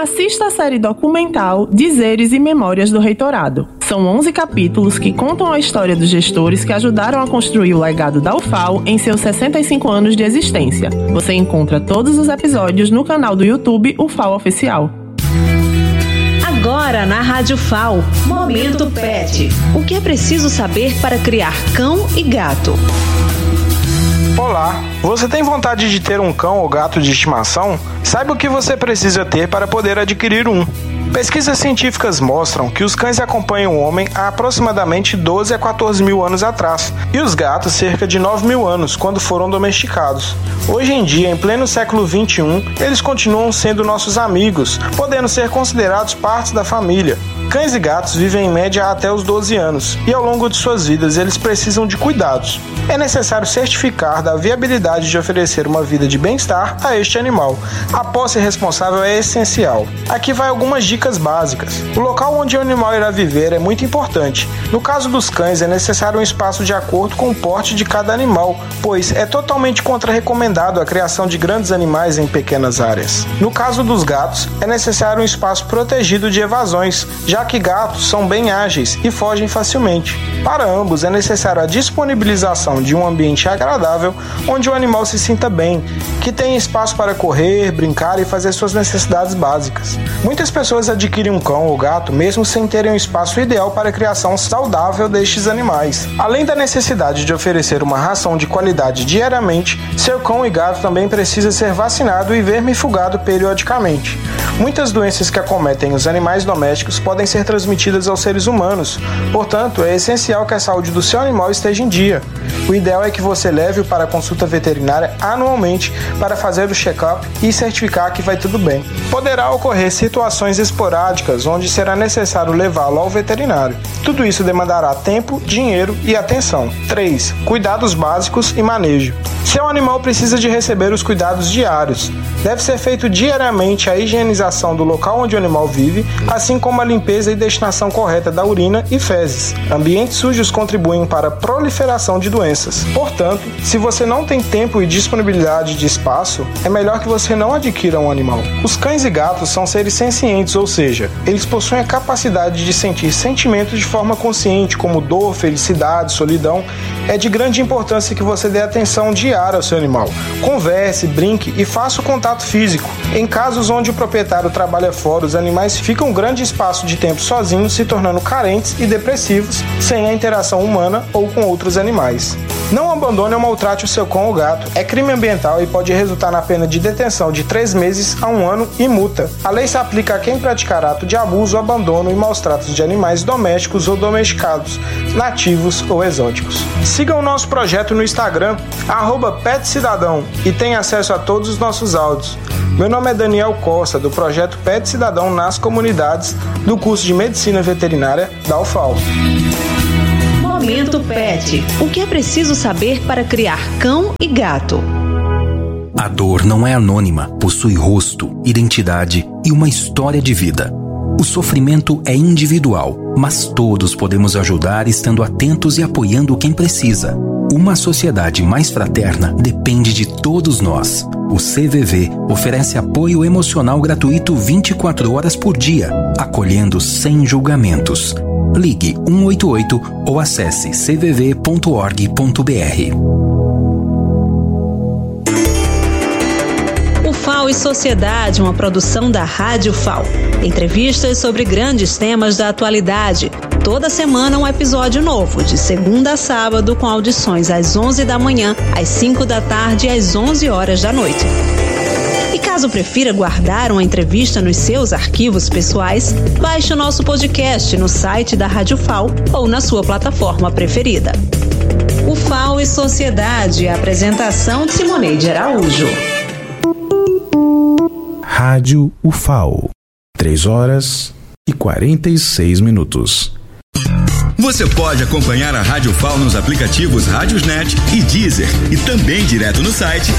assista a série documental Dizeres e Memórias do Reitorado. São 11 capítulos que contam a história dos gestores que ajudaram a construir o legado da UFAL em seus 65 anos de existência. Você encontra todos os episódios no canal do YouTube UFAL Oficial. Agora na Rádio FAO, Momento Pet. O que é preciso saber para criar cão e gato? Olá, você tem vontade de ter um cão ou gato de estimação? Saiba o que você precisa ter para poder adquirir um. Pesquisas científicas mostram que os cães acompanham o homem há aproximadamente 12 a 14 mil anos atrás, e os gatos cerca de 9 mil anos, quando foram domesticados. Hoje em dia, em pleno século XXI, eles continuam sendo nossos amigos, podendo ser considerados partes da família. Cães e gatos vivem em média até os 12 anos, e ao longo de suas vidas eles precisam de cuidados. É necessário certificar da viabilidade de oferecer uma vida de bem-estar a este animal. A posse responsável é essencial. Aqui vai algumas dicas básicas. O local onde o animal irá viver é muito importante. No caso dos cães, é necessário um espaço de acordo com o porte de cada animal, pois é totalmente contra-recomendado a criação de grandes animais em pequenas áreas. No caso dos gatos, é necessário um espaço protegido de evasões, já que gatos são bem ágeis e fogem facilmente. Para ambos, é necessária a disponibilização de um ambiente agradável onde o animal se sinta bem, que tenha espaço para correr, brincar e fazer suas necessidades básicas. Muitas pessoas adquirem um cão ou gato mesmo sem terem um espaço ideal para a criação saudável destes animais. Além da necessidade de oferecer uma ração de qualidade diariamente, seu cão e gato também precisa ser vacinado e vermifugado periodicamente. Muitas doenças que acometem os animais domésticos podem ser transmitidas aos seres humanos, portanto, é essencial que a saúde do seu animal esteja em dia. O ideal é que você leve-o para a consulta veterinária anualmente para fazer o check-up e certificar que vai tudo bem. Poderá ocorrer situações esporádicas onde será necessário levá-lo ao veterinário. Tudo isso demandará tempo, dinheiro e atenção. 3. Cuidados básicos e manejo. Seu animal precisa de receber os cuidados diários. Deve ser feito diariamente a higienização do local onde o animal vive, assim como a limpeza e destinação correta da urina e fezes. Ambientes sujos contribuem para a proliferação de doenças. Portanto, se você não tem tempo e disponibilidade de espaço, é melhor que você não adquira um animal. Os cães e gatos são seres sencientes, ou seja, eles possuem a capacidade de sentir sentimentos de forma consciente, como dor, felicidade, solidão. É de grande importância que você dê atenção diária ao seu animal. Converse, brinque e faça o contato físico. Em casos onde o proprietário trabalha fora, os animais ficam um grande espaço de tempo sozinhos, se tornando carentes e depressivos, sem a interação humana ou com outros animais. Não abandone ou maltrate o seu cão ou gato. É crime ambiental e pode resultar na pena de detenção de 3 meses a 1 ano e multa. A lei se aplica a quem praticar ato de abuso, abandono e maus tratos de animais domésticos ou domesticados, nativos ou exóticos. Siga o nosso projeto no Instagram, @PetCidadão, e tenha acesso a todos os nossos áudios. Meu nome é Daniel Costa, do projeto Pet Cidadão nas comunidades, do curso de Medicina Veterinária da UFAL. Momento Pet. O que é preciso saber para criar cão e gato? A dor não é anônima, possui rosto, identidade e uma história de vida. O sofrimento é individual, mas todos podemos ajudar estando atentos e apoiando quem precisa. Uma sociedade mais fraterna depende de todos nós. O CVV oferece apoio emocional gratuito 24 horas por dia, acolhendo sem julgamentos. Ligue 188 ou acesse cvv.org.br. FAO e Sociedade, uma produção da Rádio FAO. Entrevistas sobre grandes temas da atualidade. Toda semana um episódio novo, de segunda a sábado, com audições às 11 da manhã, às 5 da tarde e às 11 horas da noite. E caso prefira guardar uma entrevista nos seus arquivos pessoais, baixe o nosso podcast no site da Rádio FAO ou na sua plataforma preferida. O FAO e Sociedade, a apresentação de Simoneide Araújo. Rádio UFAO, 3h46. Você pode acompanhar a Rádio FAO nos aplicativos Rádiosnet e Deezer, e também direto no site